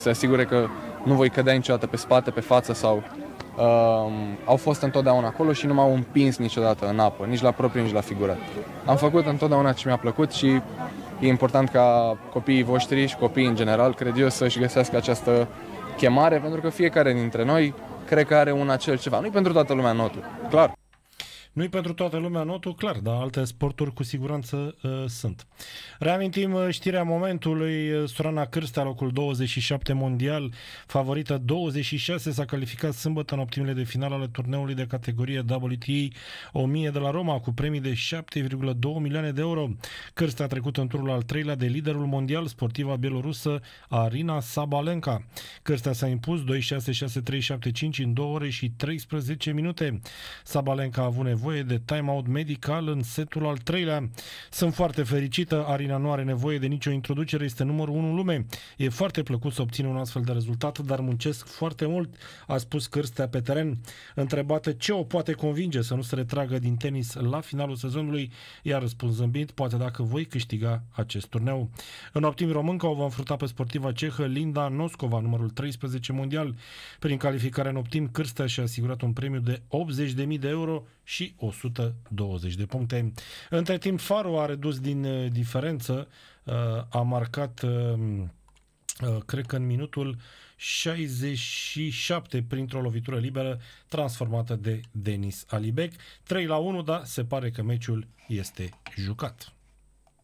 Se asigure că nu voi cădea niciodată pe spate, pe față sau au fost întotdeauna acolo și nu m-au împins niciodată în apă, nici la propriu, nici la figurat. Am făcut întotdeauna ce mi-a plăcut și e important ca copiii voștri și copiii în general, cred eu, să-și găsească această chemare, pentru că fiecare dintre noi cred că are un acel ceva. Nu-i pentru toată lumea notul, clar. Nu-i pentru toată lumea notul, clar, dar alte sporturi cu siguranță sunt. Reamintim știrea momentului: Sorana Cârstea, locul 27 mondial, favorită 26, s-a calificat sâmbătă în optimile de finală ale turneului de categorie WTA 1000 de la Roma, cu premii de 7,2 milioane de euro. Cârstea a trecut în turul al treilea de liderul mondial, sportiva bielorusă Arina Sabalenka. Cârstea s-a impus 2-6-6-3-7-5 în 2 ore și 13 minute. Sabalenka a avut nevoie de time-out medical în setul al treilea. Sunt foarte fericită, Arina nu are nevoie de nicio introducere, este numărul 1 în lume. E foarte plăcut să obțină un astfel de rezultat, dar muncesc foarte mult, a spus Cârstea pe teren. Întrebată ce o poate convinge să nu se retragă din tenis la finalul sezonului, i-a răspuns zâmbind: poate dacă voi câștiga acest turneu. În optimi româncă o va înfrunta pe sportiva cehă Linda Noskova, numărul 13 mondial. Prin calificare în optim, Cârstea și-a asigurat un premiu de 80.000 de euro și 120 de puncte. Între timp, Faro a redus din diferență, a marcat, cred că în minutul 67 printr-o lovitură liberă transformată de Denis Alibek. 3-1, dar se pare că meciul este jucat.